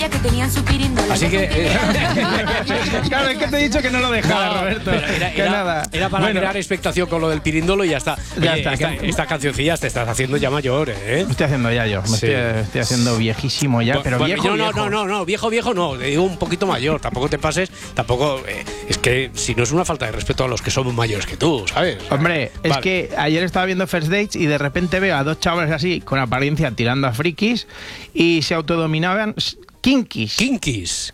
que tenían su pirindolo. Así que... Claro, es que te he dicho que no lo dejara, Roberto. Era para crear expectación con lo del pirindolo y ya está. Ya Oye, está. Estas cancioncillas te estás haciendo ya mayor, ¿eh? Me estoy haciendo ya yo. Estoy haciendo viejísimo ya, pero bueno, viejo, no, viejo no, te digo un poquito mayor, tampoco te pases, tampoco, es que si no es una falta de respeto a los que somos mayores que tú, ¿sabes? Hombre, Vale. es que ayer estaba viendo First Dates y de repente veo a dos chavales así, con apariencia tirando a frikis, y se autodominaban kinkis. Kinkis.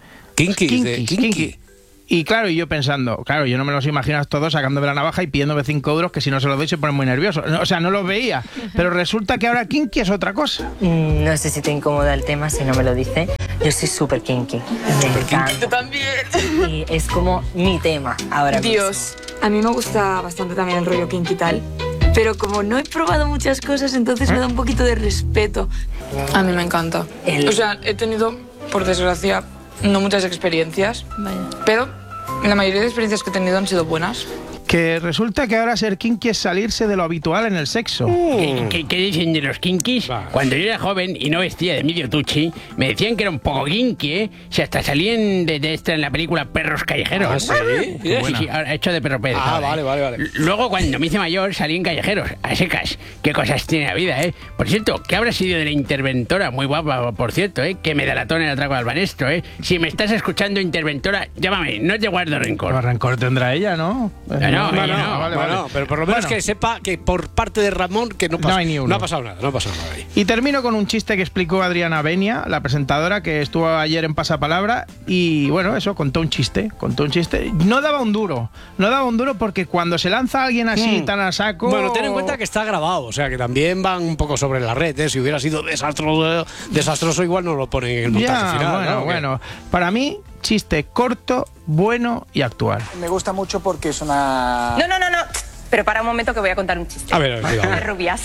Y claro, y yo pensando, claro, yo no me los imagino todos sacándome la navaja y pidiéndome 5 euros, que si no se los doy se ponen muy nerviosos. O sea, no los veía. Pero resulta que ahora kinky es otra cosa. No sé si te incomoda el tema, si no me lo dice. Yo soy súper kinky. Me encanta. Yo también. Y es como mi tema ahora mismo. Dios, a mí me gusta bastante también el rollo kinky y tal. Pero como no he probado muchas cosas, entonces me da un poquito de respeto. A mí me encanta. O sea, he tenido, por desgracia, no muchas experiencias. Vaya. Pero la mayoría de experiencias que he tenido han sido buenas. Que resulta que ahora ser kinky es salirse de lo habitual en el sexo. ¿Qué dicen de los kinkis? Va. Cuando yo era joven y no vestía de medio tuchi, me decían que era un poco kinky, ¿eh? Si hasta salían de esta en la película Perros Callejeros. ¿Ah, sí? Sí, ahora he hecho de perro Pérez. Ah, ahora, vale. Luego, cuando me hice mayor, salí en Callejeros, a secas. Qué cosas tiene la vida, ¿eh? Por cierto, ¿qué habrá sido de la interventora? Muy guapa, por cierto, ¿eh? Que me delató en el atraco al Banesto, ¿eh? Si me estás escuchando, interventora, llámame, no te guardo rencor. Pues rencor tendrá ella, ¿no? No, vale. Bueno, pero por lo menos que sepa que por parte de Ramón que no hay ni uno. No ha pasado nada ahí. Y termino con un chiste que explicó Adriana Benia, la presentadora, que estuvo ayer en Pasapalabra, y bueno, eso, contó un chiste. No daba un duro porque cuando se lanza alguien así tan a saco... Bueno, ten en cuenta que está grabado, o sea que también van un poco sobre la red, ¿eh? Si hubiera sido desastroso igual no lo ponen en el montaje final. Bueno, para mí, chiste corto, bueno y actual. Me gusta mucho porque es una... No. Pero para un momento que voy a contar un chiste. A ver, De rubias.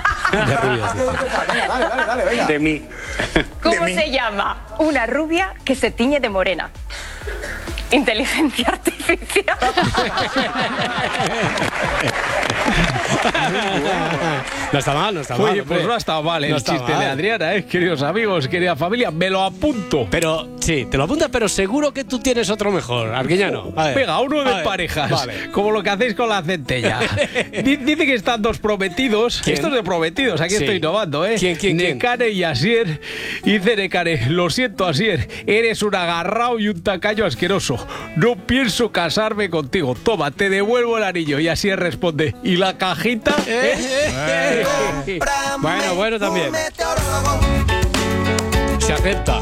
Dale, venga. De mí. ¿Cómo se llama una rubia que se tiñe de morena? Inteligencia artificial. No está mal. Oye, pues no ha estado mal el chiste de Adriana, queridos amigos, querida familia, me lo apunto. Pero, sí, te lo apuntas, pero seguro que tú tienes otro mejor, Arguiñano. Venga, uno de parejas, vale. como lo que hacéis con la centella. Dice que están dos prometidos. ¿Quién? Estos de prometidos, aquí Sí. estoy innovando, ¿Quién? Nekane y Asier. Y dice Nekane, lo siento, Asier, eres un agarrao y un tacaño asqueroso. No pienso casarme contigo. Toma, te devuelvo el anillo. Y Asier responde, ¿y la cajita? Bueno, también. Se acepta.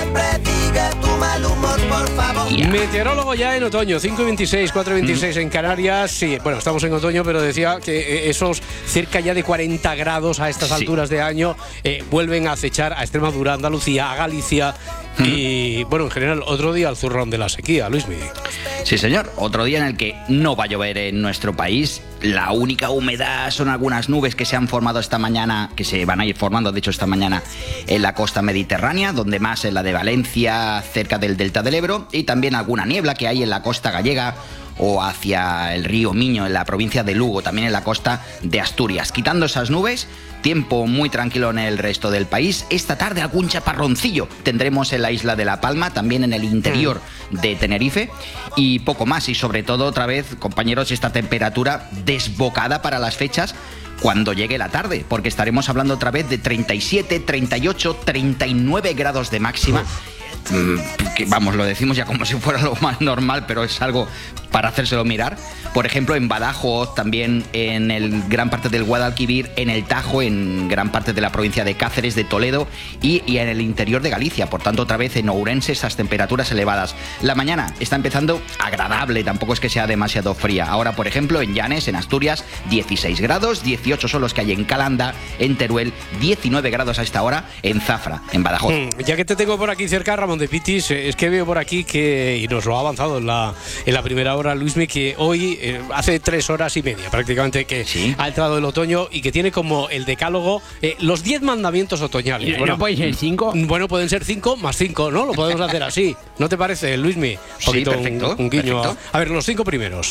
Meteorólogo ya en otoño, 5:26, 4:26 en Canarias. Sí, bueno, estamos en otoño, pero decía que esos cerca ya de 40 grados a estas alturas de año vuelven a acechar a Extremadura, Andalucía, a Galicia y, bueno, en general, otro día al zurrón de la sequía, Luismi. Sí, señor. Otro día en el que no va a llover en nuestro país. La única humedad son algunas nubes que se han formado esta mañana, que se van a ir formando, de hecho, esta mañana en la costa mediterránea, donde más en la de Valencia, cerca del delta del Ebro, y también alguna niebla que hay en la costa gallega o hacia el río Miño, en la provincia de Lugo, también en la costa de Asturias. Quitando esas nubes, tiempo muy tranquilo en el resto del país. Esta tarde algún chaparroncillo tendremos en la isla de La Palma, también en el interior de Tenerife, y poco más. Y sobre todo, otra vez, compañeros, esta temperatura desbocada para las fechas cuando llegue la tarde, porque estaremos hablando otra vez de 37, 38, 39 grados de máxima. Que, vamos, lo decimos ya como si fuera lo más normal, pero es algo para hacérselo mirar. Por ejemplo, en Badajoz, también en gran parte del Guadalquivir, en el Tajo, en gran parte de la provincia de Cáceres, de Toledo y en el interior de Galicia. Por tanto, otra vez en Ourense, esas temperaturas elevadas. La mañana está empezando agradable, tampoco es que sea demasiado fría. Ahora, por ejemplo, en Llanes, en Asturias, 16 grados, 18 son los que hay en Calanda, en Teruel, 19 grados a esta hora en Zafra, en Badajoz. Ya que te tengo por aquí cerca, Ramón de Pitis, es que veo por aquí que, y nos lo ha avanzado en la primera hora, Luismi, que hoy, hace 3 horas y media prácticamente, que ha entrado el otoño y que tiene como el decálogo los 10 mandamientos otoñales. ¿No pueden ser 5? Bueno, pueden ser 5 más 5, ¿no? Lo podemos hacer así. ¿No te parece, Luismi? Sí, perfecto. Un guiño. Perfecto. A ver, los 5 primeros.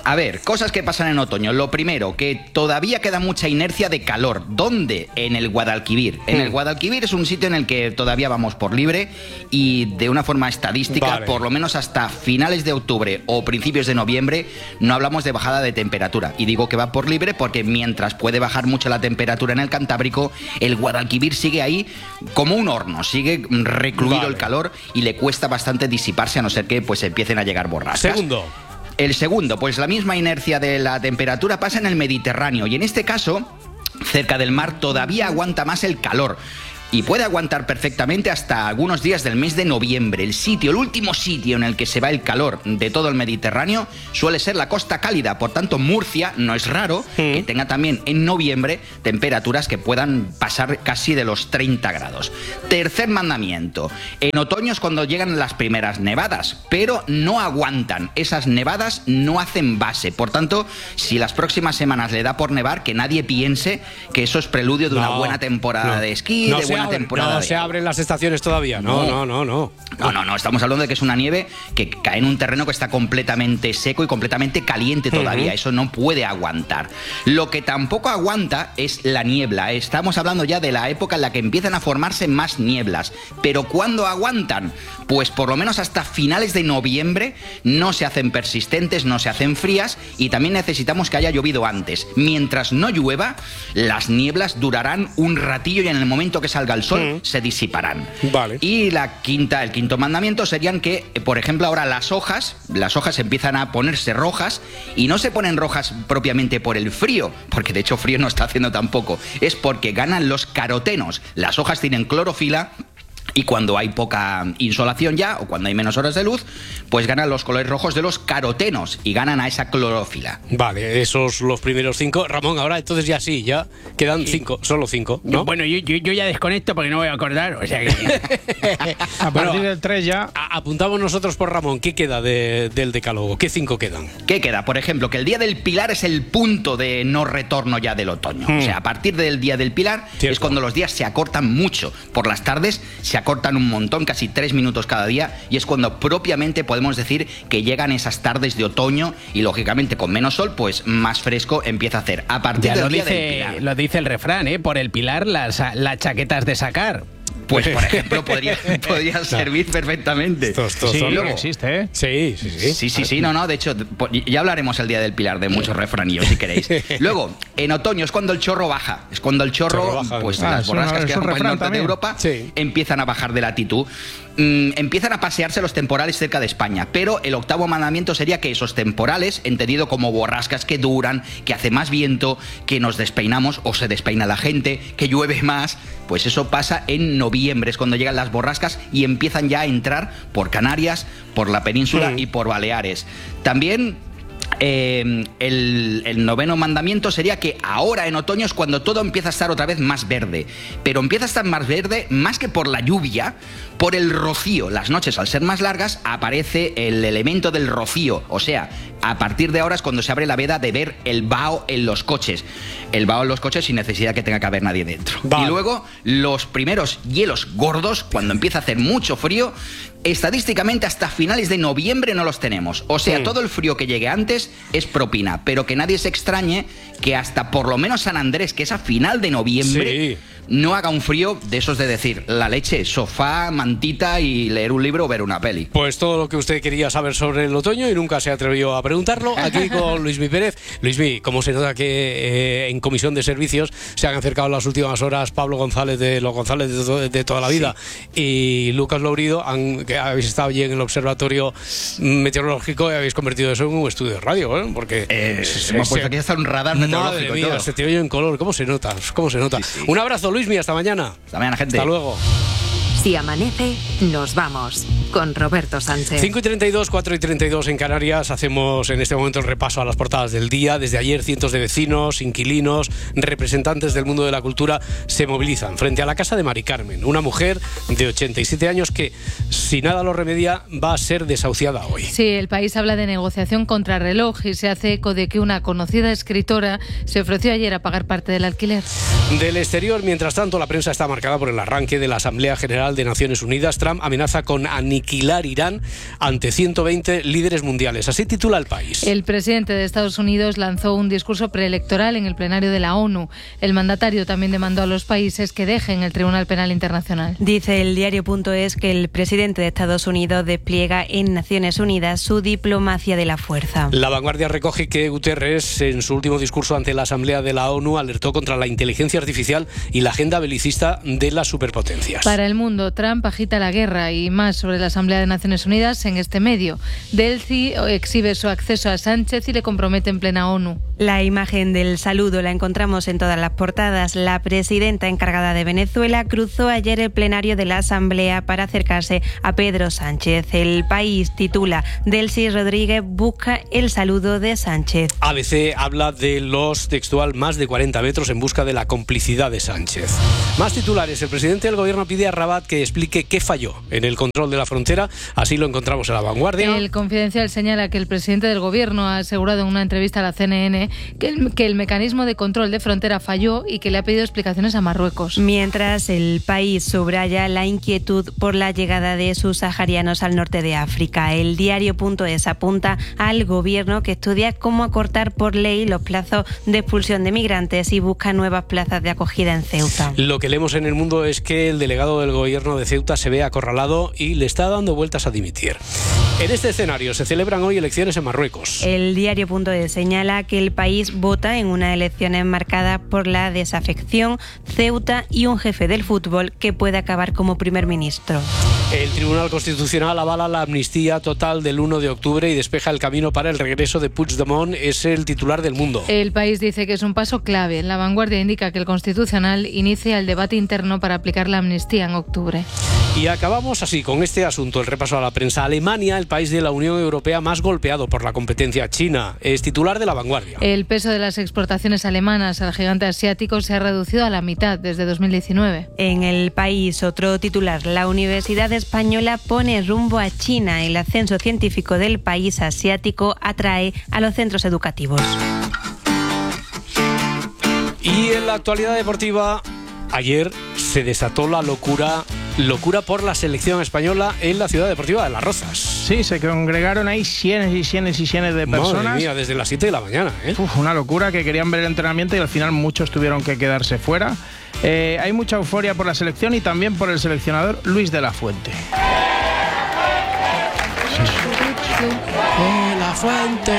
A ver, cosas que pasan en otoño. Lo primero, que todavía queda mucha inercia de calor. ¿Dónde? En el Guadalquivir. En el Guadalquivir es un sitio en el que todavía vamos por libre y de una forma estadística, por lo menos hasta finales de octubre o principios de noviembre, no hablamos de bajada de temperatura. Y digo que va por libre porque mientras puede bajar mucho la temperatura en el Cantábrico, el Guadalquivir sigue ahí como un horno, sigue recluido el calor y le cuesta bastante disiparse a no ser que pues empiecen a llegar borrascas. El segundo, pues la misma inercia de la temperatura pasa en el Mediterráneo y en este caso, cerca del mar, todavía aguanta más el calor. Y puede aguantar perfectamente hasta algunos días del mes de noviembre. El último sitio en el que se va el calor de todo el Mediterráneo suele ser la costa cálida. Por tanto, Murcia no es raro que tenga también en noviembre temperaturas que puedan pasar casi de los 30 grados. Tercer mandamiento. En otoño es cuando llegan las primeras nevadas, pero no aguantan. Esas nevadas no hacen base. Por tanto, si las próximas semanas le da por nevar, que nadie piense que eso es preludio de una buena temporada de esquí, de buena temporada. No se abren las estaciones todavía. No, estamos hablando de que es una nieve que cae en un terreno que está completamente seco y completamente caliente todavía. Eso no puede aguantar. Lo que tampoco aguanta es la niebla. Estamos hablando ya de la época en la que empiezan a formarse más nieblas. Pero ¿cuándo aguantan? Pues por lo menos hasta finales de noviembre. No se hacen persistentes, no se hacen frías y también necesitamos que haya llovido antes. Mientras no llueva, las nieblas durarán un ratillo y en el momento que salga el sol se disiparán. Y el quinto mandamiento serían que, por ejemplo, ahora las hojas empiezan a ponerse rojas y no se ponen rojas propiamente por el frío, porque de hecho frío no está haciendo tampoco, es porque ganan los carotenos. Las hojas tienen clorofila y cuando hay poca insolación ya, o cuando hay menos horas de luz, pues ganan los colores rojos de los carotenos y ganan a esa clorofila. Vale, esos los primeros 5. Ramón, ahora entonces ya quedan 5, solo 5, ¿no? Bueno, yo ya desconecto porque no voy a acordar, o sea que... A partir del 3 ya... Apuntamos nosotros por Ramón, ¿qué queda del decálogo? ¿Qué 5 quedan? ¿Qué queda? Por ejemplo, que el Día del Pilar es el punto de no retorno ya del otoño. O sea, a partir del Día del Pilar es cuando los días se acortan mucho. Por las tardes se acortan un montón, casi 3 minutos cada día, y es cuando propiamente podemos decir que llegan esas tardes de otoño y lógicamente con menos sol, pues más fresco empieza a hacer. A partir del Día del Pilar. Lo dice el refrán, por el Pilar las chaquetas de sacar. Pues, por ejemplo, podría servir perfectamente. Luego existe, ¿eh? Sí. No, de hecho, ya hablaremos el Día del Pilar de muchos refranillos, si queréis. Luego, en otoño es cuando el chorro baja. Es cuando el chorro pues las borrascas que hay por el norte de Europa empiezan a bajar de latitud. Empiezan a pasearse los temporales cerca de España, pero el octavo mandamiento sería que esos temporales, entendido como borrascas que duran, que hace más viento, que nos despeinamos o se despeina la gente, que llueve más, pues eso pasa en noviembre, es cuando llegan las borrascas y empiezan ya a entrar por Canarias, por la península y por Baleares. También el noveno mandamiento sería que ahora en otoño es cuando todo empieza a estar otra vez más verde, pero empieza a estar más verde más que por la lluvia, por el rocío. Las noches, al ser más largas, aparece el elemento del rocío, o sea, a partir de ahora es cuando se abre la veda de ver el vaho en los coches. El vaho en los coches sin necesidad que tenga que haber nadie dentro. Y luego, los primeros hielos gordos, cuando empieza a hacer mucho frío, estadísticamente hasta finales de noviembre no los tenemos. O sea, todo el frío que llegue antes es propina, pero que nadie se extrañe que hasta por lo menos San Andrés, que es a final de noviembre, no haga un frío de esos de decir la leche, sofá, mantita y leer un libro o ver una peli. Pues todo lo que usted quería saber sobre el otoño y nunca se atrevió a preguntarlo, aquí con Luismi Pérez. Luismi, ¿cómo se nota que en Comisión de Servicios se han acercado en las últimas horas Pablo González de los González de toda la vida y Lucas Lourido, que habéis estado allí en el observatorio meteorológico y habéis convertido eso en un estudio de radio, Porque hemos puesto aquí hasta un radar meteorológico. Madre mía, se te oye en color, ¿cómo se nota? Un abrazo, Luismi, hasta mañana. Hasta mañana, gente. Hasta luego. Si amanece, nos vamos con Roberto Sánchez. 5:32, 4:32 en Canarias. Hacemos en este momento el repaso a las portadas del día. Desde ayer, cientos de vecinos, inquilinos, representantes del mundo de la cultura se movilizan frente a la casa de Mari Carmen, una mujer de 87 años que, si nada lo remedia, va a ser desahuciada hoy. Sí, El País habla de negociación contra reloj y se hace eco de que una conocida escritora se ofreció ayer a pagar parte del alquiler. Del exterior, mientras tanto, la prensa está marcada por el arranque de la Asamblea General de Naciones Unidas. Trump amenaza con aniquilar aniquilar Irán ante 120 líderes mundiales. Así titula El País. El presidente de Estados Unidos lanzó un discurso preelectoral en el plenario de la ONU. El mandatario también demandó a los países que dejen el Tribunal Penal Internacional. Dice el diario.es que el presidente de Estados Unidos despliega en Naciones Unidas su diplomacia de la fuerza. La Vanguardia recoge que Guterres, en su último discurso ante la Asamblea de la ONU, alertó contra la inteligencia artificial y la agenda belicista de las superpotencias. Para El Mundo, Trump agita la guerra y más sobre la Asamblea de Naciones Unidas en este medio. Delcy exhibe su acceso a Sánchez y le compromete en plena ONU. La imagen del saludo la encontramos en todas las portadas. La presidenta encargada de Venezuela cruzó ayer el plenario de la Asamblea para acercarse a Pedro Sánchez. El País titula: Delcy Rodríguez busca el saludo de Sánchez. ABC habla de los, textual, más de 40 metros en busca de la complicidad de Sánchez. Más titulares. El presidente del gobierno pide a Rabat que explique qué falló en el control de la frontera. Así lo encontramos en La Vanguardia. El Confidencial señala que el presidente del gobierno ha asegurado en una entrevista a la CNN que el mecanismo de control de frontera falló y que le ha pedido explicaciones a Marruecos. Mientras, El País subraya la inquietud por la llegada de subsaharianos al norte de África. El diario.es apunta al gobierno que estudia cómo acortar por ley los plazos de expulsión de migrantes y busca nuevas plazas de acogida en Ceuta. Lo que leemos en El Mundo es que el delegado del gobierno de Ceuta se ve acorralado y le está dando vueltas a dimitir. En este escenario se celebran hoy elecciones en Marruecos. El diario.es señala que el país vota en unas elecciones marcadas por la desafección, Ceuta y un jefe del fútbol que puede acabar como primer ministro. El Tribunal Constitucional avala la amnistía total del 1 de octubre y despeja el camino para el regreso de Puigdemont. Es el titular del Mundo. El País dice que es un paso clave. La Vanguardia indica que el Constitucional inicia el debate interno para aplicar la amnistía en octubre. Y acabamos así con este asunto, el repaso a la prensa. Alemania, el país de la Unión Europea más golpeado por la competencia china, es titular de La Vanguardia. El peso de las exportaciones alemanas al gigante asiático se ha reducido a la mitad desde 2019. En El País, otro titular: la Universidad Española pone rumbo a China. El ascenso científico del país asiático atrae a los centros educativos. Y en la actualidad deportiva, ayer se desató la locura por la selección española en la Ciudad Deportiva de Las Rozas. Sí, se congregaron ahí cientos y cientos y cientos de personas. Madre mía, desde las 7 de la mañana, ¿eh? Una locura, que querían ver el entrenamiento y al final muchos tuvieron que quedarse fuera. Hay mucha euforia por la selección y también por el seleccionador Luis de la Fuente. La Fuente.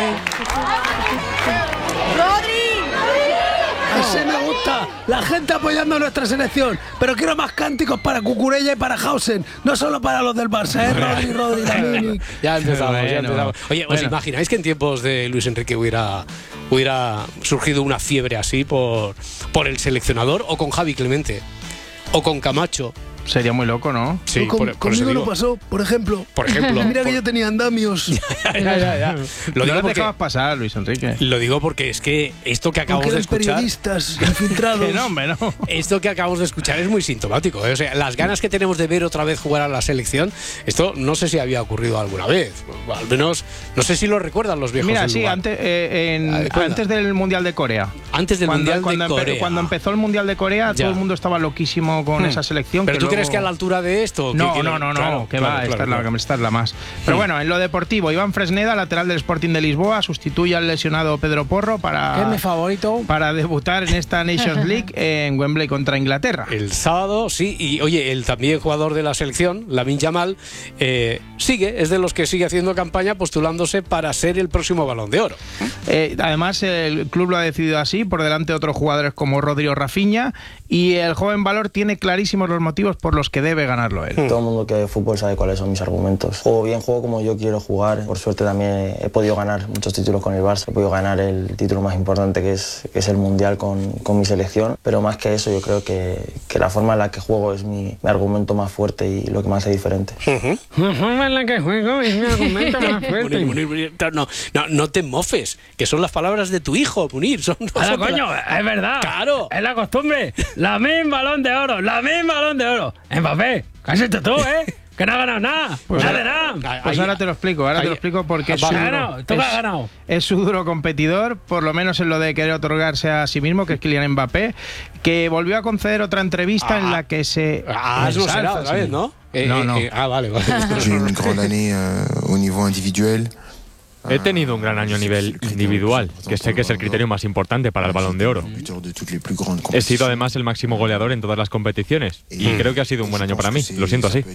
Así me gusta, la gente apoyando a nuestra selección, pero quiero más cánticos para Cucurella y para Hausen, no solo para los del Barça, Rodri, Lamini. Ya empezamos. Oye, ¿os imagináis que en tiempos de Luis Enrique hubiera surgido una fiebre así por el seleccionador, o con Javi Clemente, o con Camacho? Sería muy loco, ¿no? Sí, conmigo no pasó, por ejemplo. Mira que yo tenía andamios. Ya. Lo digo porque dejabas pasar, Luis Enrique. Lo digo porque es que esto que acabamos de escuchar, periodistas infiltrados. No. Esto que acabamos de escuchar es muy sintomático, ¿eh? O sea, las ganas que tenemos de ver otra vez jugar a la selección, esto no sé si había ocurrido alguna vez. Al menos no sé si lo recuerdan los viejos. Mira, del sí, lugar. antes del Mundial de Corea. Antes del Mundial de Corea. Cuando empezó el Mundial de Corea, todo el mundo estaba loquísimo con esa selección. Pero ¿tú crees que a la altura de esto? No, esta es la más. Pero bueno, en lo deportivo, Iván Fresneda, lateral del Sporting de Lisboa, sustituye al lesionado Pedro Porro que es mi favorito, para debutar en esta Nations League en Wembley contra Inglaterra. El sábado, sí, y oye, el también jugador de la selección, Lamine Yamal, es de los que sigue haciendo campaña postulándose para ser el próximo Balón de Oro. Además, el club lo ha decidido así, por delante de otros jugadores como Rodri o Rafinha, y el joven valor tiene clarísimos los motivos por los que debe ganarlo él. Todo el mundo que ve fútbol sabe cuáles son mis argumentos. Juego bien, juego como yo quiero jugar. Por suerte también he podido ganar muchos títulos con el Barça. He podido ganar el título más importante que es el Mundial con mi selección. Pero más que eso, yo creo que la forma en la que juego es mi argumento más fuerte y lo que me hace diferente. La forma en la que juego es mi argumento más fuerte. Munir, no te mofes, que son las palabras de tu hijo, Munir. Coño, es verdad. Claro. Es la costumbre. La misma Balón de Oro. Mbappé, casi tú, ¿eh? Que no ha ganado nada. Nada. Pues ahora te lo explico. Porque es su duro competidor, por lo menos en lo de querer otorgarse a sí mismo, que es Kylian Mbappé, que volvió a conceder otra entrevista en la que se... Eso será otra vez, ¿no? No. Vale. J'ai une grande année au niveau individuel. He tenido un gran año a nivel individual, que sé que es el criterio más importante para el Balón de Oro. He sido además el máximo goleador en todas las competiciones y creo que ha sido un buen año para mí, lo siento así.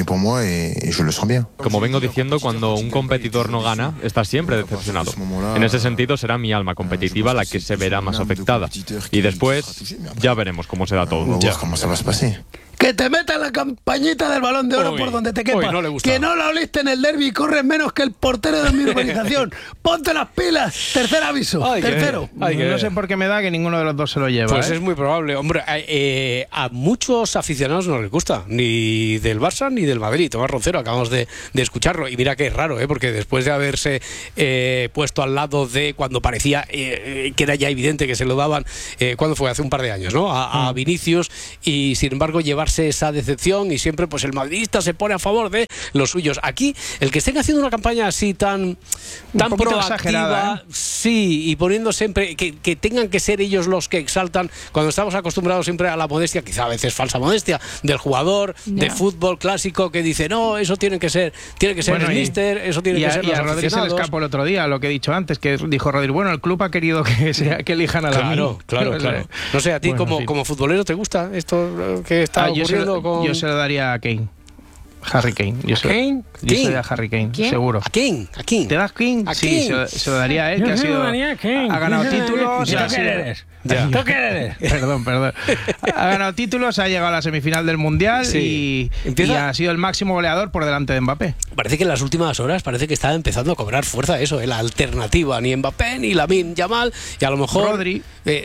Como vengo diciendo, cuando un competidor no gana, está siempre decepcionado. En ese sentido será mi alma competitiva la que se verá más afectada. Y después ya veremos cómo se da todo. Que te metan la campañita del Balón de Oro por donde te quepa. Que no la oliste en el derbi y corres menos que el portero de mi urbanización. Ponte las pilas. Tercer aviso. Tercero. No sé por qué me da que ninguno de los dos se lo lleva. Pues es muy probable. Hombre, a muchos aficionados no les gusta. Ni del Barça ni del Madrid. Tomás Roncero, acabamos de escucharlo. Y mira que es raro, porque después de haberse puesto al lado de cuando parecía que era ya evidente que se lo daban, ¿cuándo fue? Hace un par de años, ¿no? A Vinicius. Y sin embargo llevarse esa decepción y siempre pues el madridista se pone a favor de los suyos. Aquí, el que estén haciendo una campaña así tan proactiva, sí, y poniendo siempre que tengan que ser ellos los que exaltan, cuando estamos acostumbrados siempre a la modestia, quizá a veces falsa modestia, del jugador de fútbol clásico que dice, no, eso tiene que ser el míster, eso tiene que ser los aficionados. Y a Rodri se le escapó el otro día, lo que he dicho antes, que dijo Rodri, bueno, el club ha querido que elijan a la Claro. No sé, a ti como futbolero, ¿te gusta esto que está ocurriendo yo se lo daría a Kane. Harry Kane. Yo se lo daría a Harry Kane, seguro. ¿A quién? ¿Te das Kane? Sí, se lo daría a él, que ha ganado títulos. ¿Tú qué eres? Perdón. Ha ganado títulos, ha llegado a la semifinal del Mundial y ha sido el máximo goleador por delante de Mbappé. Parece que en las últimas horas parece que está empezando a cobrar fuerza eso, la alternativa, ni Mbappé ni Lamine Yamal, y a lo mejor Rodri.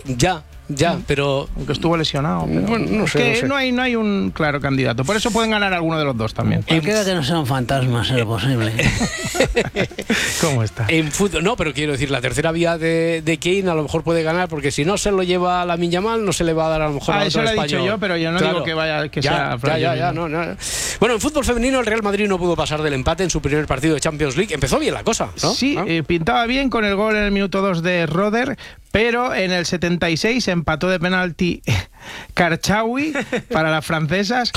Pero aunque estuvo lesionado, pero bueno, no sé. No hay un claro candidato. Por eso pueden ganar alguno de los dos también. Queda que no sean fantasmas, es lo posible. ¿Cómo está? En fútbol, no, pero quiero decir, la tercera vía de Kane a lo mejor puede ganar, porque si no se lo lleva a Lamine Yamal, no se le va a dar a lo mejor a otro eso lo he español. dicho yo, pero yo no digo que sea no. Bueno, en fútbol femenino el Real Madrid no pudo pasar del empate en su primer partido de Champions League. Empezó bien la cosa, ¿no? Sí, pintaba bien con el gol en el minuto 2 de Roder, pero en el 76 empató de penalti Karchaoui para las francesas.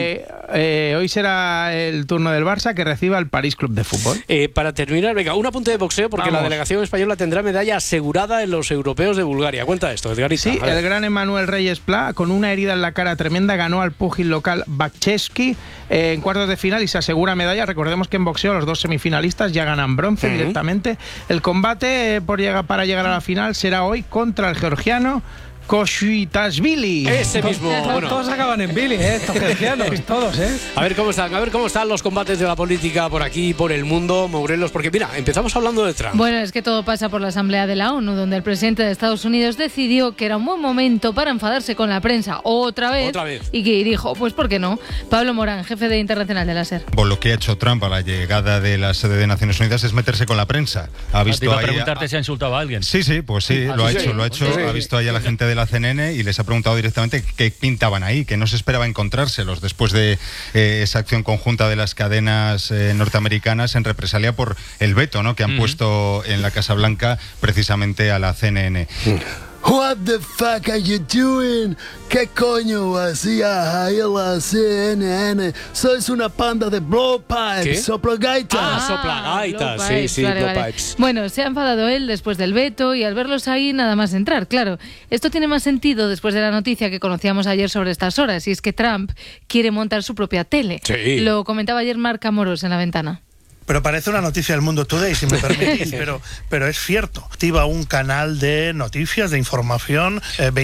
Hoy será el turno del Barça, que reciba al París Club de Fútbol. Para terminar, venga, un apunte de boxeo, porque la delegación española tendrá medalla asegurada en los europeos de Bulgaria. Cuenta esto, Edgarita. Sí, el gran Emmanuel Reyes Pla, con una herida en la cara tremenda, ganó al púgil local Bakchevsky en cuartos de final y se asegura medalla. Recordemos que en boxeo los dos semifinalistas ya ganan bronce directamente. El combate para llegar a la final será hoy contra el georgiano Koshitashvili. Ese mismo. Bueno. Todos acaban en Billy, estos georgianos, todos, A ver cómo están los combates de la política por aquí y por el mundo, Morelos, porque mira, empezamos hablando de Trump. Bueno, es que todo pasa por la Asamblea de la ONU, donde el presidente de Estados Unidos decidió que era un buen momento para enfadarse con la prensa otra vez. Y que dijo, pues ¿por qué no? Pablo Morán, jefe de Internacional de Láser. Por lo que ha hecho Trump a la llegada de la sede de Naciones Unidas es meterse con la prensa. Ha visto iba a preguntarte si ha insultado a alguien. Sí, pues sí, lo ha hecho. Ha visto ahí a la gente de la CNN y les ha preguntado directamente qué pintaban ahí, que no se esperaba encontrárselos después de esa acción conjunta de las cadenas norteamericanas en represalia por el veto, ¿no?, que han puesto en la Casa Blanca precisamente a la CNN. What the fuck are you doing? ¿Qué coño hacía ahí la CNN? Sois una panda de blowpipes, soplagaitas. Soplagaitas, sí, blowpipes. Bueno, se ha enfadado él después del veto y al verlos ahí nada más entrar. Claro, esto tiene más sentido después de la noticia que conocíamos ayer sobre estas horas, y es que Trump quiere montar su propia tele. Sí. Lo comentaba ayer Marc Amoros en La Ventana. Pero parece una noticia del Mundo Today, si me permitís, pero es cierto. Activa un canal de noticias, de información,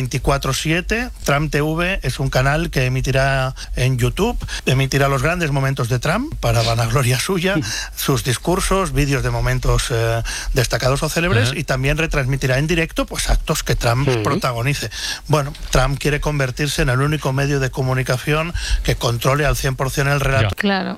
24/7. Trump TV es un canal que emitirá en YouTube, emitirá los grandes momentos de Trump, para vanagloria suya, sus discursos, vídeos de momentos destacados o célebres, y también retransmitirá en directo pues actos que Trump protagonice. Bueno, Trump quiere convertirse en el único medio de comunicación que controle al 100% el relato. Claro.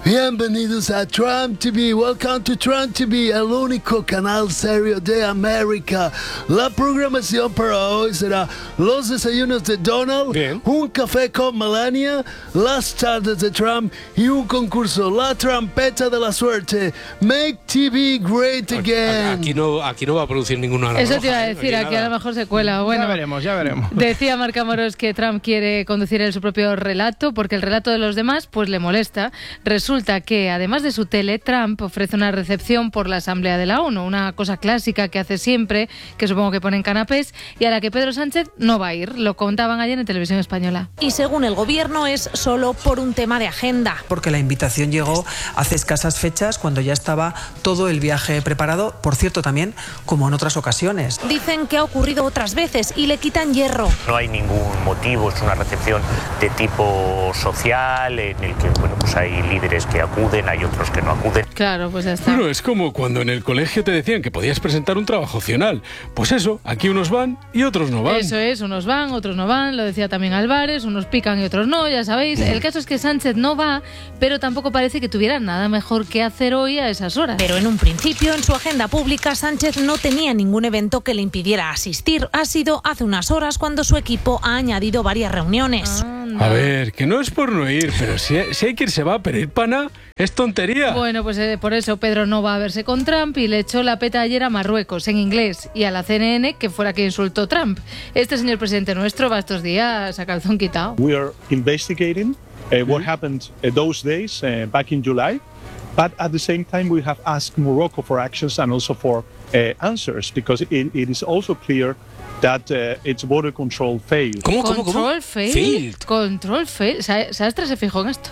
Bienvenidos a Trump TV. Welcome to Trump TV, el único canal serio de América. La programación para hoy será los desayunos de Donald, un café con Melania, las tardes de Trump y un concurso, la trompeta de la suerte. Make TV great again. Aquí no va a producir ninguna. Eso te iba a decir, aquí a lo mejor se cuela. Bueno, ya veremos. Decía Marc Amorós que Trump quiere conducir él su propio relato porque el relato de los demás pues le molesta. Resulta que, además de su tele, Trump ofrece una recepción por la Asamblea de la ONU, una cosa clásica que hace siempre, que supongo que pone en canapés, y a la que Pedro Sánchez no va a ir. Lo contaban ayer en Televisión Española. Y según el gobierno es solo por un tema de agenda. Porque la invitación llegó hace escasas fechas, cuando ya estaba todo el viaje preparado, por cierto también, como en otras ocasiones. Dicen que ha ocurrido otras veces y le quitan hierro. No hay ningún motivo, es una recepción de tipo social, en el que pues hay líderes que acuden, hay otros que no acuden. Claro, pues ya está. Bueno, es como cuando en el colegio te decían que podías presentar un trabajo opcional. Pues eso, aquí unos van y otros no van. Eso es, unos van, otros no van, lo decía también Álvarez, unos pican y otros no, ya sabéis. El caso es que Sánchez no va, pero tampoco parece que tuviera nada mejor que hacer hoy a esas horas. Pero en un principio, en su agenda pública, Sánchez no tenía ningún evento que le impidiera asistir. Ha sido hace unas horas cuando su equipo ha añadido varias reuniones. A ver, que no es por no ir, pero si hay que ir se va, pero ir pana es tontería. Bueno, pues por eso Pedro no va a verse con Trump y le echó la peta ayer a Marruecos en inglés y a la CNN, que fue la que insultó Trump. Este señor presidente nuestro va estos días a calzón quitado. We are investigating what happened those days back in July, but at the same time we have asked Morocco for actions and also for answers, because it is also clear that its border control failed. ¿Cómo? Control failed. Control failed. Sastre se fijó en esto.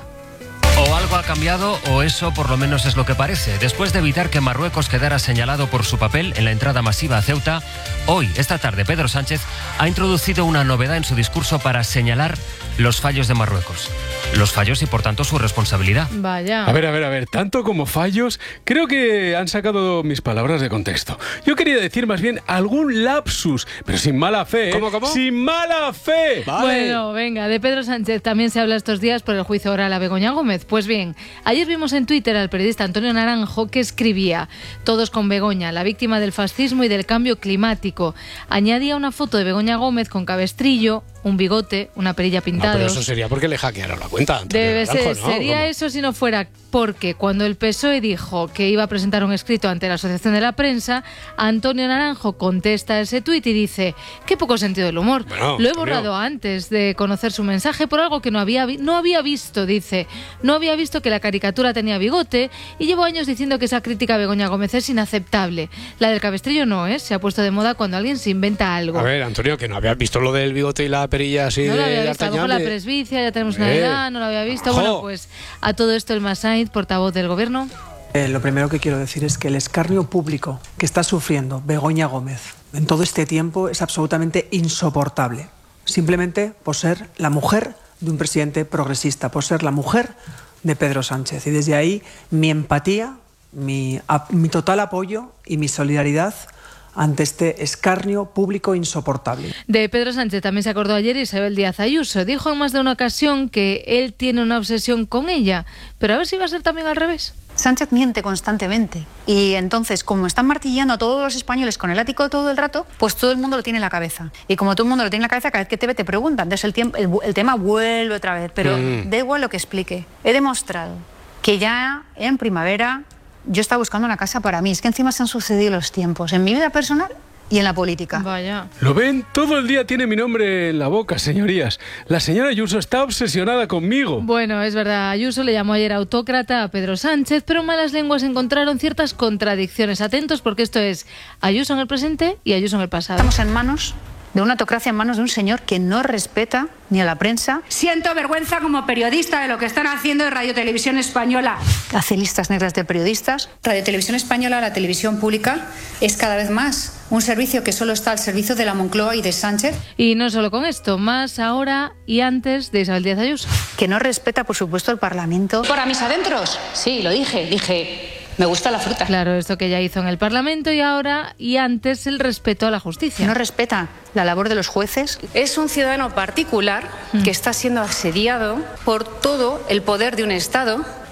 O algo ha cambiado, o eso por lo menos es lo que parece. Después de evitar que Marruecos quedara señalado por su papel en la entrada masiva a Ceuta, hoy, esta tarde, Pedro Sánchez ha introducido una novedad en su discurso para señalar los fallos de Marruecos. Los fallos y, por tanto, su responsabilidad. Vaya. A ver, tanto como fallos, creo que han sacado mis palabras de contexto. Yo quería decir más bien algún lapsus, pero sin mala fe, ¿eh? ¿Cómo? ¡Sin mala fe! Vale. Bueno, venga, de Pedro Sánchez también se habla estos días por el juicio oral a Begoña Gómez. Pues bien, ayer vimos en Twitter al periodista Antonio Naranjo que escribía: todos con Begoña, la víctima del fascismo y del cambio climático. Añadía una foto de Begoña Gómez con cabestrillo, un bigote, una perilla pintados. No, pero eso sería porque le hackearon la cuenta. Debe ser, ¿no? sería ¿Cómo? eso si no fuera porque cuando el PSOE dijo que iba a presentar un escrito ante la Asociación de la Prensa, Antonio Naranjo contesta ese tuit y dice: qué poco sentido del humor. Bueno, lo he borrado antes de conocer su mensaje por algo que no había visto, dice. No había visto que la caricatura tenía bigote y llevo años diciendo que esa crítica a Begoña Gómez es inaceptable. La del cabestrillo no, ¿eh? Se ha puesto de moda cuando alguien se inventa algo. A ver, Antonio, que no habías visto lo del bigote y la perilla así no de lo había visto, a lo mejor la D'Artagnan. presbicia, ya tenemos una edad, no lo había visto. Bueno, pues a todo esto el Massaid, portavoz del gobierno. Lo primero que quiero decir es que el escarnio público que está sufriendo Begoña Gómez en todo este tiempo es absolutamente insoportable. Simplemente por ser la mujer de un presidente progresista, por ser la mujer de Pedro Sánchez. Y desde ahí mi empatía, mi total apoyo y mi solidaridad ante este escarnio público insoportable. De Pedro Sánchez también se acordó ayer Isabel Díaz Ayuso. Dijo en más de una ocasión que él tiene una obsesión con ella, pero a ver si va a ser también al revés. Sánchez miente constantemente y entonces, como están martillando a todos los españoles con el ático todo el rato, pues todo el mundo lo tiene en la cabeza. Y como todo el mundo lo tiene en la cabeza, cada vez que te ve te preguntan. Entonces el tema vuelve otra vez, pero da igual lo que explique. He demostrado que ya en primavera yo estaba buscando una casa para mí. Es que encima se han sucedido los tiempos en mi vida personal y en la política. Vaya. ¿Lo ven? Todo el día tiene mi nombre en la boca, señorías. La señora Ayuso está obsesionada conmigo. Bueno, es verdad, Ayuso le llamó ayer autócrata a Pedro Sánchez, pero malas lenguas encontraron ciertas contradicciones. Atentos porque esto es Ayuso en el presente y Ayuso en el pasado. Estamos en manos de una autocracia, en manos de un señor que no respeta ni a la prensa. Siento vergüenza como periodista de lo que están haciendo en Radio Televisión Española. Hace listas negras de periodistas. Radio Televisión Española, la televisión pública, es cada vez más un servicio que solo está al servicio de la Moncloa y de Sánchez. Y no solo con esto, más ahora y antes de Isabel Díaz Ayuso. Que no respeta, por supuesto, el Parlamento. ¿Para mis adentros? Sí, lo dije. Me gusta la fruta. Claro, esto que ya hizo en el Parlamento y ahora y antes el respeto a la justicia. No respeta la labor de los jueces. Es un ciudadano particular que está siendo asediado por todo el poder de un Estado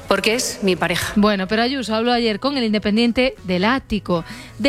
porque es mi pareja. Bueno, pero Ayuso habló ayer con El Independiente del ático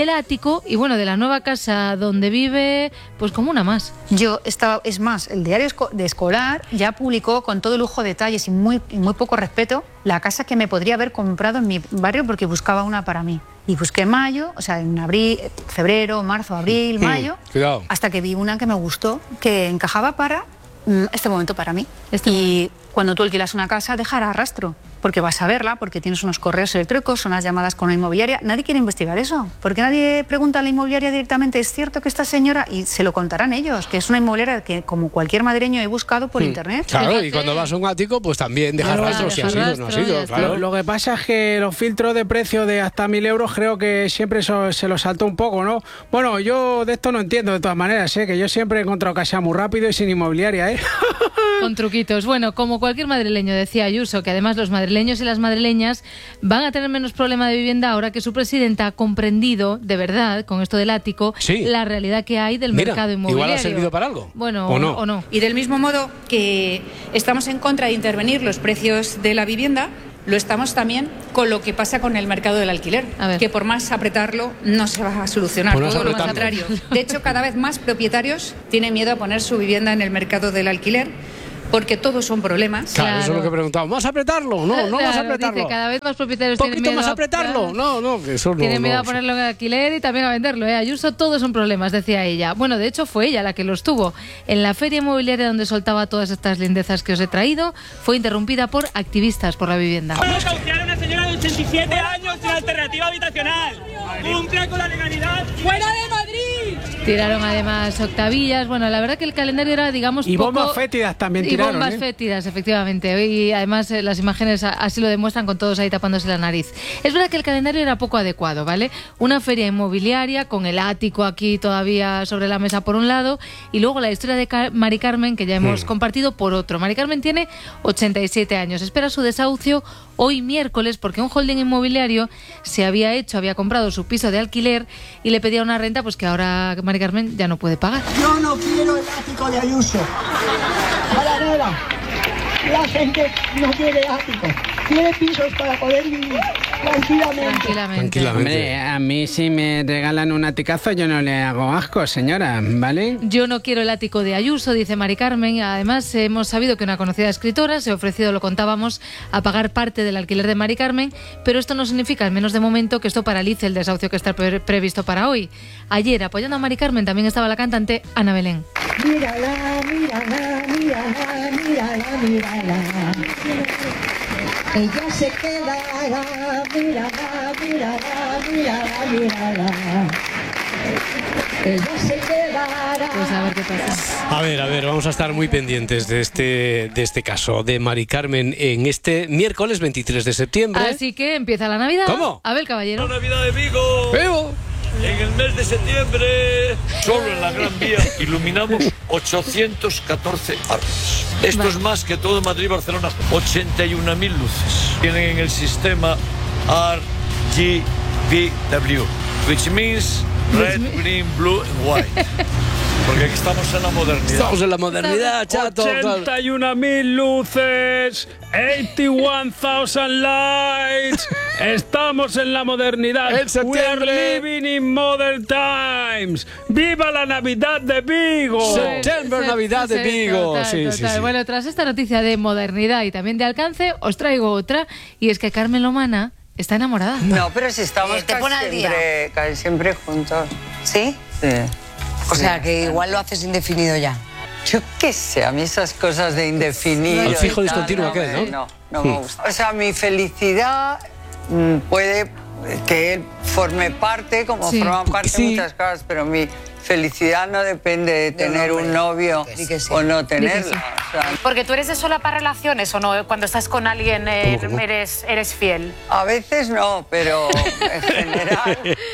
y bueno, de la nueva casa donde vive, pues como una más. Yo estaba, es más, el diario de Escolar ya publicó con todo lujo de detalles y muy poco respeto la casa que me podría haber comprado en mi barrio porque buscaba una para mí. Y busqué en mayo, o sea, en abril, febrero, marzo, abril, mayo, hasta que vi una que me gustó, que encajaba para este momento para mí. Y cuando tú alquilas una casa, dejará rastro, porque vas a verla, porque tienes unos correos electrónicos, unas llamadas con la inmobiliaria. Nadie quiere investigar eso, porque nadie pregunta a la inmobiliaria directamente, ¿es cierto que esta señora? Y se lo contarán ellos, que es una inmobiliaria que, como cualquier madrileño, he buscado por internet. Claro, y cuando vas a un ático, pues también dejar rastro, si ha sido o no ha sido. Claro. Lo que pasa es que los filtros de precio de hasta 1.000 euros creo que siempre se los saltó un poco, ¿no? Bueno, yo de esto no entiendo de todas maneras, que yo siempre he encontrado casa muy rápido y sin inmobiliaria, Con truquitos. Bueno, como cualquier madrileño, decía Ayuso, que además los madrileños y las madrileñas van a tener menos problema de vivienda ahora que su presidenta ha comprendido, de verdad, con esto del ático, la realidad que hay del mercado inmobiliario. Igual ha servido para algo. Bueno, ¿O no? Y del mismo modo que estamos en contra de intervenir los precios de la vivienda, lo estamos también con lo que pasa con el mercado del alquiler, que por más apretarlo no se va a solucionar, todo lo contrario. De hecho, cada vez más propietarios tienen miedo a poner su vivienda en el mercado del alquiler, porque todos son problemas. Claro, eso es lo que he preguntado. ¿Vas a apretarlo? No, vas a apretarlo. Dice, cada vez más propietarios tienen miedo más a apretarlo. No, que eso no. Tienen miedo a ponerlo en alquiler y también a venderlo. Ayuso, todos son problemas, decía ella. Bueno, de hecho fue ella la que los tuvo. En la feria inmobiliaria donde soltaba todas estas lindezas que os he traído, fue interrumpida por activistas por la vivienda. ¿Cómo cautear a una señora de 87 años sin alternativa habitacional? ¡Cumpla con la legalidad! ¡Fuera de Madrid! Tiraron además octavillas. Bueno, la verdad que el calendario era, digamos, y poco... bombas fétidas también tiraron. Y bombas fétidas, efectivamente. Y además las imágenes así lo demuestran, con todos ahí tapándose la nariz. Es verdad que el calendario era poco adecuado, ¿vale? Una feria inmobiliaria con el ático aquí todavía sobre la mesa por un lado, y luego la historia de Mari Carmen, que ya hemos compartido, por otro. Mari Carmen tiene 87 años. Espera su desahucio hoy miércoles porque un holding inmobiliario había comprado su piso de alquiler y le pedía una renta pues que ahora Mari Carmen ya no puede pagar. Yo no quiero el ático de Ayuso. Para nada. La gente no quiere ático. Quiere pisos para poder vivir tranquilamente. Hombre, a mí si me regalan un aticazo yo no le hago asco, señora, ¿vale? Yo no quiero el ático de Ayuso, dice Mari Carmen. Además, hemos sabido que una conocida escritora se ha ofrecido, lo contábamos, a pagar parte del alquiler de Mari Carmen, pero esto no significa, al menos de momento, que esto paralice el desahucio que está previsto para hoy. Ayer, apoyando a Mari Carmen, también estaba la cantante Ana Belén. Mírala, mírala, mírala, mírala, mírala. Ella se quedará, mírala, mírala, mírala, mírala. Ella se quedará. Pues a ver qué pasa. A ver, vamos a estar muy pendientes de este caso de Mari Carmen en este miércoles 23 de septiembre. Así que empieza la Navidad. ¿Cómo? A ver, caballero. La Navidad de Vigo. ¡Vigo! En el mes de septiembre, solo en la Gran Vía, iluminamos 814 árboles. Esto es más que todo Madrid y Barcelona. 81.000 luces. Tienen en el sistema RGBW, which means red, green, blue and white. Porque aquí estamos en la modernidad. Estamos en la modernidad, chato. 81.000 luces, 81,000 lights. Estamos en la modernidad. En septiembre. We are living in modern times. ¡Viva la Navidad de Vigo! Septiembre, Navidad de Vigo. Total. Sí. Bueno, tras esta noticia de modernidad y también de alcance, os traigo otra. Y es que Carmen Lomana está enamorada. No, pero si estamos casi siempre juntos. ¿Sí? Sí. O sea, que igual lo haces indefinido ya. Yo qué sé, a mí esas cosas de indefinido... El fijo discontinuo, ¿qué? No me gusta. O sea, mi felicidad puede que él forme parte, como forman parte muchas cosas, pero mi felicidad no depende de tener un novio o no tenerlo. O sea, porque tú eres de solapar relaciones o no, cuando estás con alguien eres fiel. A veces no, pero en general...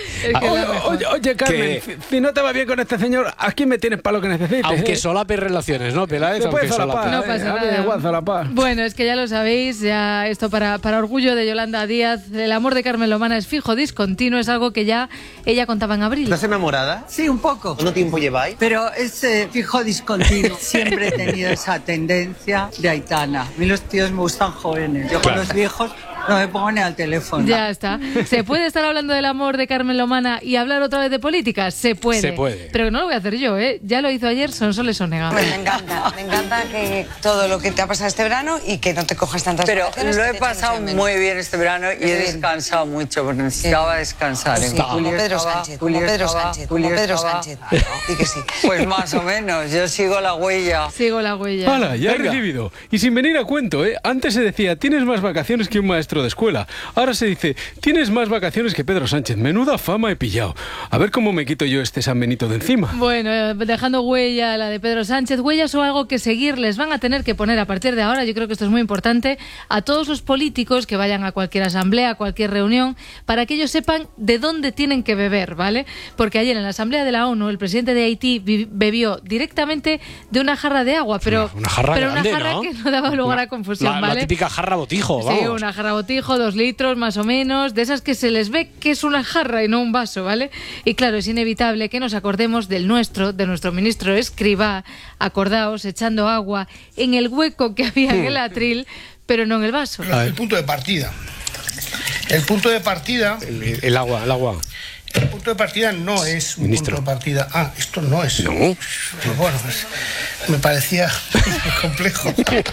Oye, Carmen, si no te va bien con este señor, aquí me tienes para lo que necesites. Aunque solapes relaciones, ¿no, Peláez? No pasa nada. Igual solapar. Bueno, es que ya lo sabéis, ya esto para orgullo de Yolanda Díaz, el amor de Carmen Lomana es fijo discontinuo, es algo que ya ella contaba en abril. ¿Estás enamorada? Sí, un poco. ¿Cuánto tiempo lleváis? Pero es fijo discontinuo. Siempre he tenido esa tendencia de Aitana. A mí los tíos me gustan jóvenes. Yo con los viejos No me pongo ni al teléfono. Ya está. ¿Se puede estar hablando del amor de Carmen Lomana y hablar otra vez de política? Se puede. Se puede. Pero no lo voy a hacer yo, ¿eh? Ya lo hizo ayer Sonsoles Onega. Pues me encanta que todo lo que te ha pasado este verano y que no te cojas tantas Pero vacaciones. lo he pasado muy bien este verano y he descansado mucho porque necesitaba descansar. Sí, como Pedro Sánchez, como Pedro Sánchez, como Pedro Sánchez. Di que sí. Pues más o menos, yo sigo la huella. Sigo la huella. ¡Hala, ya he recibido! Y sin venir a cuento, ¿eh? Antes se decía, tienes más vacaciones que un maestro de escuela. Ahora se dice, tienes más vacaciones que Pedro Sánchez. Menuda fama he pillado. A ver cómo me quito yo este San Benito de encima. Bueno, dejando huella la de Pedro Sánchez, huellas o algo que seguir les van a tener que poner a partir de ahora, yo creo que esto es muy importante, a todos los políticos que vayan a cualquier asamblea, a cualquier reunión, para que ellos sepan de dónde tienen que beber, ¿vale? Porque ayer en la asamblea de la ONU, el presidente de Haití bebió directamente de una jarra de agua, pero una jarra grande, ¿no? que no daba lugar a confusión, ¿vale? La típica jarra botijo, vamos. Sí, una jarra botijo, 2 litros más o menos, de esas que se les ve que es una jarra y no un vaso, ¿vale? Y claro, es inevitable que nos acordemos de nuestro ministro Escrivá, acordaos, echando agua en el hueco que había en el atril, pero no en el vaso. El punto de partida. El punto de partida... El agua. El punto de partida no es un punto de partida. Ah, esto no es. No. Pues bueno, pues me parecía complejo.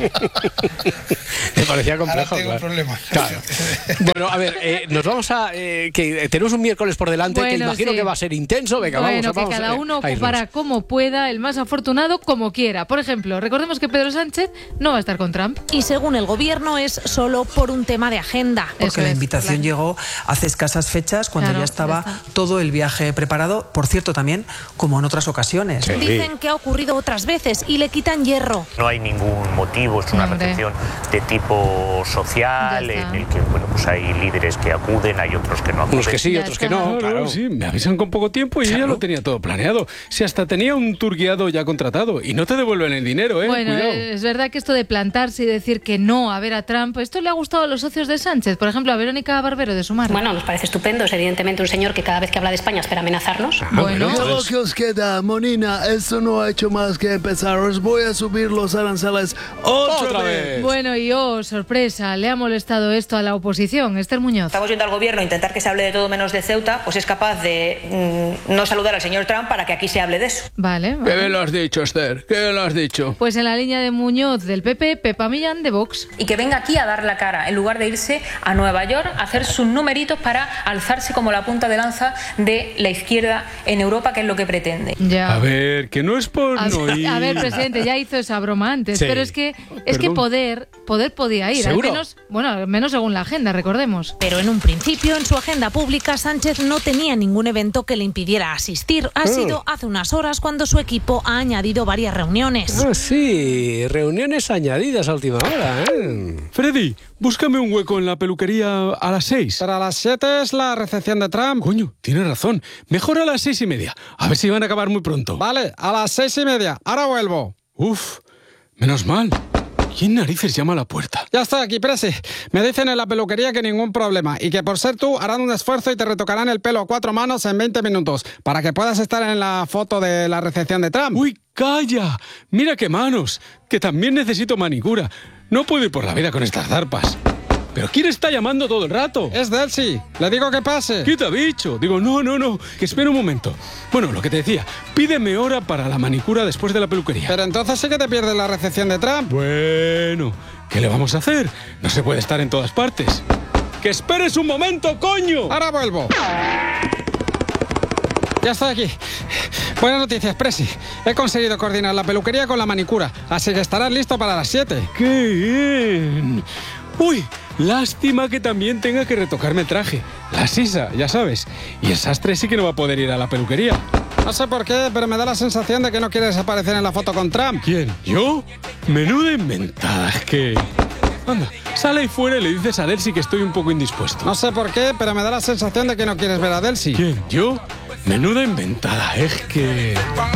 Me parecía complejo. Ahora tengo problemas. Claro. Bueno, a ver, nos vamos a... que tenemos un miércoles por delante, bueno, que imagino que va a ser intenso. Venga, bueno, vamos. Que cada uno ocupará como pueda, el más afortunado como quiera. Por ejemplo, recordemos que Pedro Sánchez no va a estar con Trump. Y según el gobierno es solo por un tema de agenda. Porque la invitación llegó hace escasas fechas, cuando ya estaba todo el viaje preparado, por cierto también, como en otras ocasiones. Sí. Dicen que ha ocurrido otras veces y le quitan hierro. No hay ningún motivo, es una recepción de tipo social en el que pues hay líderes que acuden, hay otros que no acuden. Unos que sí, otros que no. Claro, sí, me avisan con poco tiempo y yo ya lo tenía todo planeado. Si hasta tenía un tour guiado ya contratado y no te devuelven el dinero, ¿eh? Bueno, cuidado. Es verdad que esto de plantarse y decir que no a ver a Trump, esto le ha gustado a los socios de Sánchez, por ejemplo a Verónica Barbero de Sumar. Bueno, nos parece estupendo, es evidentemente un señor que cada vez que habla de España espera amenazarnos. Bueno, lo que os queda, Monina, eso no ha hecho más que empezar. Os voy a subir los aranceles otra vez. Bueno, y sorpresa, le ha molestado esto a la oposición. Esther Muñoz. Estamos yendo al gobierno a intentar que se hable de todo menos de Ceuta, pues es capaz de no saludar al señor Trump para que aquí se hable de eso. Vale. ¿Qué me lo has dicho, Esther? ¿Qué me lo has dicho? Pues en la línea de Muñoz del PP, Pepa Millán de Vox. Y que venga aquí a dar la cara, en lugar de irse a Nueva York a hacer sus numeritos para alzarse como la punta de lanza de la izquierda en Europa, que es lo que pretende. Ya. A ver, que no es por no ir. A ver, presidente, ya hizo esa broma antes, Sí. pero es que poder podía ir, ¿Seguro? al menos según la agenda, recordemos. Pero en un principio, en su agenda pública, Sánchez no tenía ningún evento que le impidiera asistir. Ha sido hace unas horas cuando su equipo ha añadido varias reuniones. Ah, sí, reuniones añadidas a última hora, ¿eh? Freddy, búscame un hueco en la peluquería a las 6. Para las 7 es la recepción de Trump. Coño, tienes razón. Mejor a las 6:30. A ver si van a acabar muy pronto. Vale, a las 6:30. Ahora vuelvo. Uf, menos mal. ¿Quién narices llama a la puerta? Ya estoy aquí, Presi. Me dicen en la peluquería que ningún problema y que por ser tú harán un esfuerzo y te retocarán el pelo a 4 manos en 20 minutos para que puedas estar en la foto de la recepción de Trump. ¡Uy, calla! Mira qué manos, que también necesito manicura. No puedo ir por la vida con estas zarpas. ¿Pero quién está llamando todo el rato? Es Delcy. Le digo que pase. ¿Qué te ha dicho? Digo, no, que espera un momento. Bueno, lo que te decía, pídeme hora para la manicura después de la peluquería. Pero entonces sí que te pierdes la recepción de Trump. Bueno, ¿qué le vamos a hacer? No se puede estar en todas partes. ¡Que esperes un momento, coño! Ahora vuelvo. Ya estoy aquí. Buenas noticias, Presi. He conseguido coordinar la peluquería con la manicura, así que estarás listo para las 7. ¡Qué bien! Uy, lástima que también tenga que retocarme el traje. La sisa, ya sabes. Y el sastre sí que no va a poder ir a la peluquería. No sé por qué, pero me da la sensación de que no quieres aparecer en la foto con Trump. ¿Quién? ¿Yo? Menuda inventada, es que... Anda, sale ahí fuera y le dices a Delcy que estoy un poco indispuesto. No sé por qué, pero me da la sensación de que no quieres ver a Delcy. ¿Quién? ¿Yo? Menuda inventada, es que...